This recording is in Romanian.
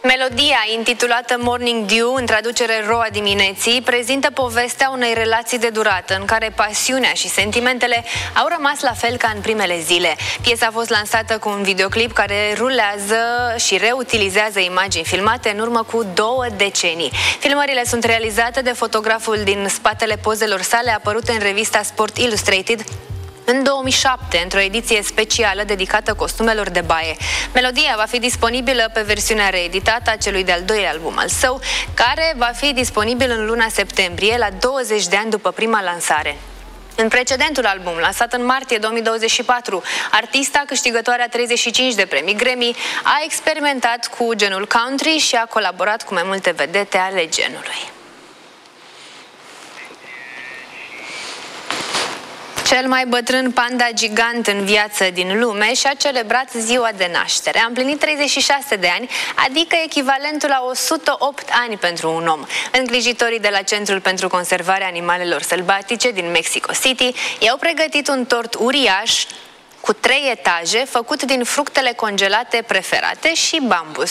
Melodia, intitulată Morning Dew, în traducere Roa dimineții, prezintă povestea unei relații de durată, în care pasiunea și sentimentele au rămas la fel ca în primele zile. Piesa a fost lansată cu un videoclip care rulează și reutilizează imagini filmate în urmă cu 2 decenii. Filmările sunt realizate de fotograful din spatele pozelor sale, apărute în revista Sport Illustrated în 2007, într-o ediție specială dedicată costumelor de baie. Melodia va fi disponibilă pe versiunea reeditată a celui de-al 2-lea album al său, care va fi disponibil în luna septembrie, la 20 de ani după prima lansare. În precedentul album, lansat în martie 2024, artista, câștigătoarea 35 de premii Grammy, a experimentat cu genul country și a colaborat cu mai multe vedete ale genului. Cel mai bătrân panda gigant în viață din lume și-a celebrat ziua de naștere. A împlinit 36 de ani, adică echivalentul la 108 ani pentru un om. Îngrijitorii de la Centrul pentru Conservarea Animalelor Sălbatice din Mexico City i-au pregătit un tort uriaș cu 3 etaje, făcut din fructele congelate preferate și bambus.